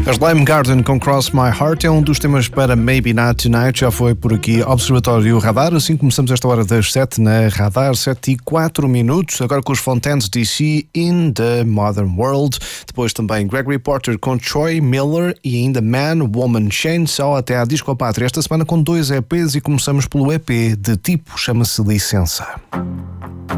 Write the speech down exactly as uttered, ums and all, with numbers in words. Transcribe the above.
As Lime Garden com Cross My Heart é um dos temas para Maybe Not Tonight. Já foi por aqui Observatório Radar. Assim começamos esta hora das sete na Radar, sete e quatro minutos. Agora com os Fontaines D C in the Modern World. Depois também Gregory Porter com Troy Miller e ainda Man, Woman, Chainsaw até à Disco Pátria. Esta semana com dois E Ps e começamos pelo E P de tipo, chama-se Licença.